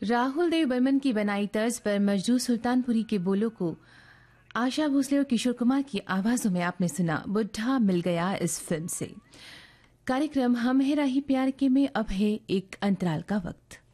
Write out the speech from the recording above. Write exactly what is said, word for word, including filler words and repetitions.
राहुल देव बर्मन की बनाई तर्ज पर मजदूर सुल्तानपुरी के बोलों को आशा भोसले और किशोर कुमार की आवाजों में आपने सुना बुढ़ा मिल गया इस फिल्म से। कार्यक्रम हम है राही प्यार के में अब है एक अंतराल का वक्त।